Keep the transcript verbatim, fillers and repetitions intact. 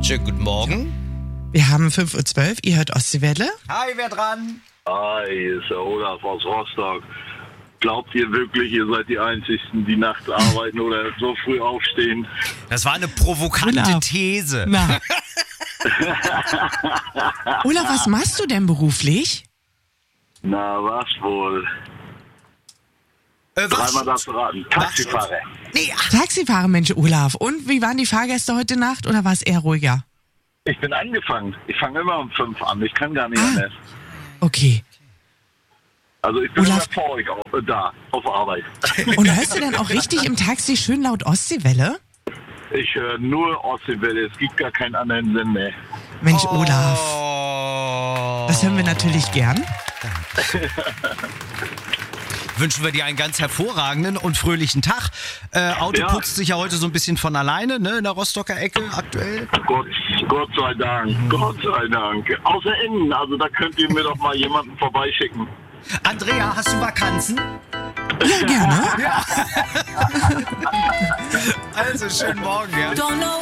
Schönen guten Morgen. Wir haben fünf Uhr zwölf, ihr hört Ostseewelle. Hi, wer dran? Hi, hier ist der Olaf aus Rostock. Glaubt ihr wirklich, ihr seid die Einzigen, die nachts arbeiten oder so früh aufstehen? Das war eine provokante Olaf. These. Na. Olaf, was machst du denn beruflich? Na, was wohl? Äh, was? Dreimal darfst du raten. Taxifahrer. Nee, ach, Taxifahrer, Mensch, Olaf. Und wie waren die Fahrgäste heute Nacht oder war es eher ruhiger? Ich bin angefangen. Ich fange immer um fünf an. Ich kann gar nicht Ah. anders. Okay. Also ich bin Olaf. immer vor euch auf, äh, da, auf Arbeit. Und hörst du denn auch richtig im Taxi schön laut Ostseewelle? Ich höre nur Ostseewelle. Es gibt gar keinen anderen Sinn mehr. Mensch, Olaf. Oh. Das hören wir natürlich gern. Wünschen wir dir einen ganz hervorragenden und fröhlichen Tag. Äh, Auto Ja. putzt sich ja heute so ein bisschen von alleine, ne, in der Rostocker Ecke aktuell. Gott, Gott sei Dank. Gott sei Dank. Außer innen. Also da könnt ihr mir doch mal jemanden vorbeischicken. Andrea, hast du Vakanzen? Ja, gerne. Also, schönen Morgen, ja. Don't know